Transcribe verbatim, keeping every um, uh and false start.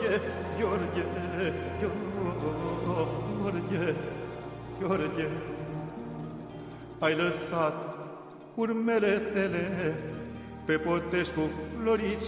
Gheorghe, Gheorghe, Gheorghe, Gheorghe, ai lăsat urmele tale pe potești cu florici